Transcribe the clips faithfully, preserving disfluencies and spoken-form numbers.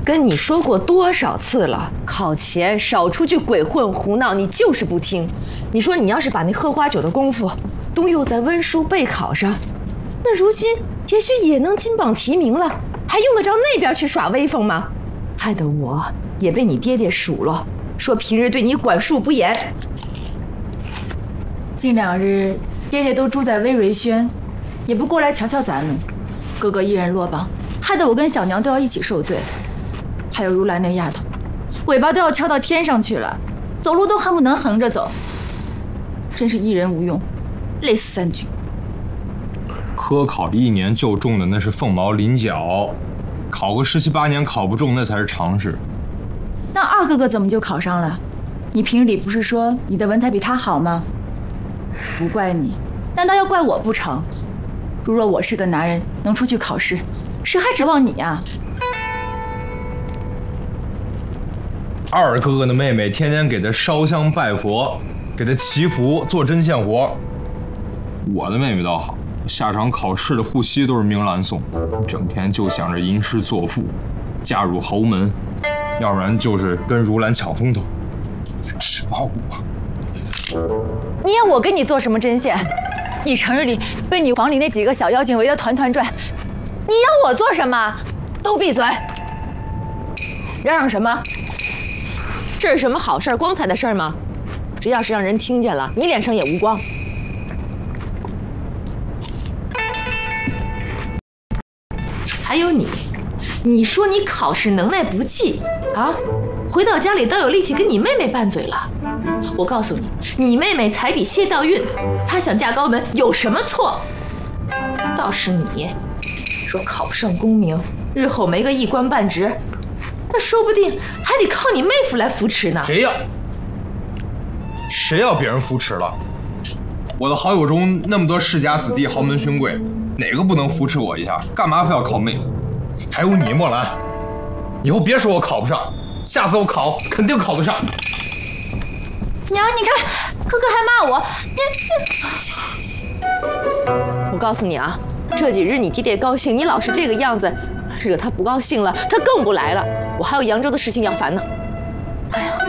跟你说过多少次了，考前少出去鬼混胡闹，你就是不听。你说你要是把那喝花酒的功夫都用在温书备考上，那如今也许也能金榜题名了，还用得着那边去耍威风吗？害得我也被你爹爹数落，说平日对你管束不严。 近两日爹爹都住在威瑞轩，也不过来瞧瞧咱们，哥哥一人落榜，害得我跟小娘都要一起受罪。还有如兰那丫头，尾巴都要翘到天上去了，走路都恨不能横着走，真是一人无用，累死三军。 科考一年就中的那是凤毛麟角，考个十七八年考不中那才是常事。 那二哥哥怎么就考上了？你平日里不是说你的文采比他好吗？不怪你，难道要怪我不成？如若我是个男人，能出去考试，谁还指望你呀？ 二哥哥的妹妹天天给他烧香拜佛，给他祈福做针线活。我的妹妹倒好，下场考试的护膝都是明兰送，整天就想着吟诗作赋，嫁入豪门，要不然就是跟如兰抢风头，指望我。 你要我跟你做什么针线？你成日里被你房里那几个小妖精围得团团转，你要我做什么？ 都闭嘴！嚷嚷什么？这是什么好事儿、光彩的事儿吗？这要是让人听见了，你脸上也无光。还有你，你说你考试能耐不济啊，回到家里倒有力气跟你妹妹拌嘴了。我告诉你，你妹妹才比谢道韫，她想嫁高门有什么错？倒是你，说考不上功名，日后没个一官半职，那说不定还得靠你妹夫来扶持呢。 谁要？谁要别人扶持了？我的好友中那么多世家子弟、豪门勋贵，哪个不能扶持我一下？干嘛非要靠妹夫？还有你，墨兰，以后别说我考不上，下次我考肯定考得上。 娘，你看，哥哥还骂我，你…… 行行行行，我告诉你啊，这几日你爹爹高兴，你老是这个样子，惹他不高兴了，他更不来了。我还有扬州的事情要烦呢。哎呀！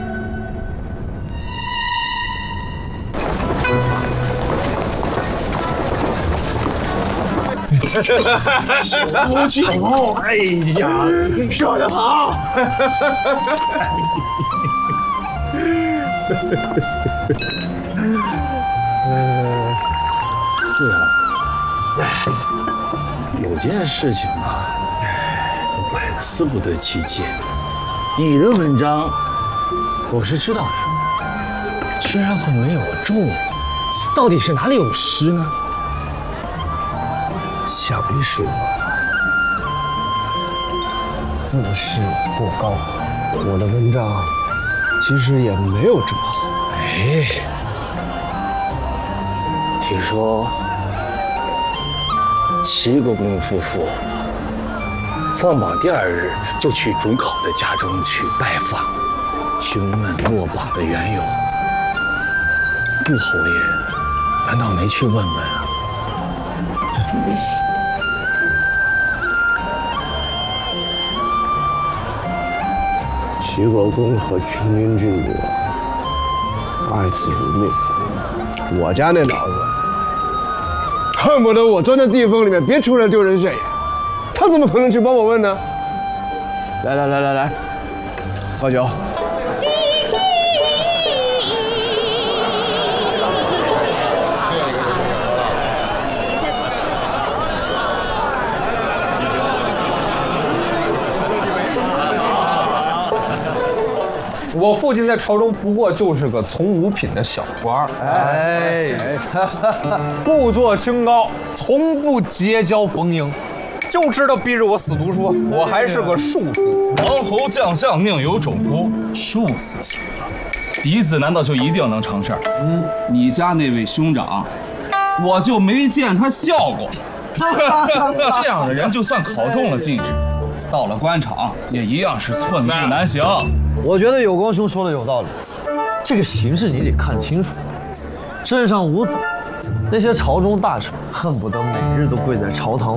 好酒，哎呀，说得好！呃，是啊，哎，有件事情啊，百思不得其解。你的文章我是知道的，虽然会没有中，到底是哪里有失呢？下笔说自视过高，我的文章其实也没有这么好。哎，听说齐国公夫妇放榜第二日就去主考的家中去拜访，询问落榜的缘由。顾侯爷难道没去问问啊？齐国公和群英郡主爱子如命，我家那老子恨不得我钻在地缝里面别出来丢人现眼，他怎么可能去帮我问呢？来来来来来，喝酒。 我父亲在朝中不过就是个从五品的小官，哎，故作清高，从不结交逢迎，就知道逼着我死读书。我还是个庶出。 王侯将相宁有种乎？庶死行了。嫡子难道就一定能成事儿？嗯，你家那位兄长，我就没见他笑过。这样的人，就算考中了进士，到了官场也一样是寸步难行。 我觉得有光兄说的有道理，这个形势你得看清楚。镇上无子，那些朝中大臣恨不得每日都跪在朝堂